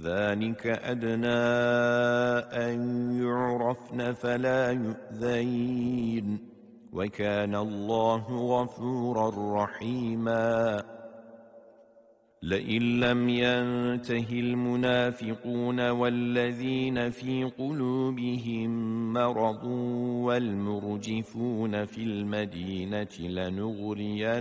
ذلك أدنى أن يعرفن فلا يؤذين وكان الله غفورا رحيما لئن لم ينته المنافقون والذين في قلوبهم مرض والمرجفون في المدينة